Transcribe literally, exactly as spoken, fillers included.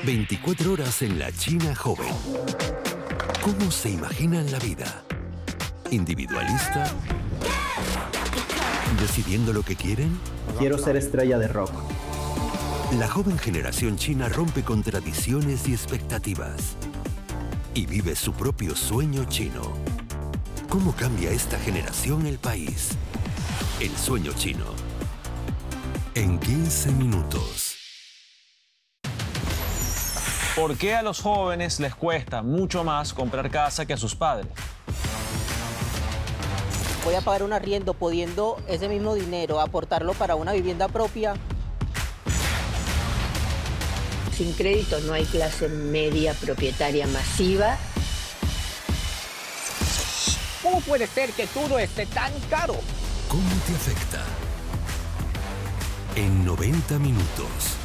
veinticuatro horas en la China joven. ¿Cómo se imaginan la vida? ¿Individualista? ¿Decidiendo lo que quieren? Quiero ser estrella de rock. La joven generación china rompe con tradiciones y expectativas y vive su propio sueño chino. ¿Cómo cambia esta generación el país? El sueño chino. En quince minutos. ¿Por qué a los jóvenes les cuesta mucho más comprar casa que a sus padres? Voy a pagar un arriendo pudiendo ese mismo dinero aportarlo para una vivienda propia. Sin crédito no hay clase media propietaria masiva. ¿Cómo puede ser que todo esté tan caro? ¿Cómo te afecta? En noventa minutos.